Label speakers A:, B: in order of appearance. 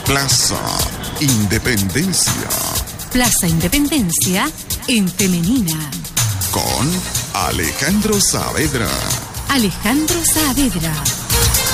A: Plaza Independencia.
B: Plaza Independencia en femenina.
A: Con Alejandro Saavedra.
B: Alejandro Saavedra.